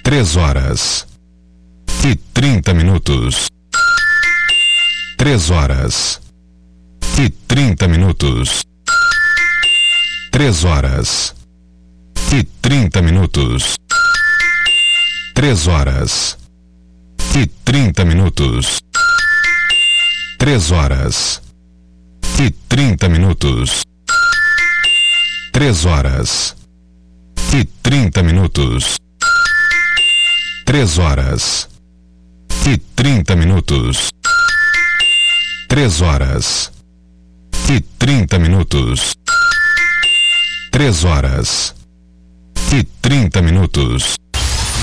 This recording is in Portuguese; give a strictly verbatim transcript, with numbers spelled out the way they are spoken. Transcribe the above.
três horas e trinta minutos. Três horas e trinta minutos. Três horas e trinta minutos. Três horas e trinta minutos. Três horas e trinta minutos. Três horas e trinta minutos. Três horas e trinta minutos. Três horas e trinta minutos. Três horas e trinta minutos.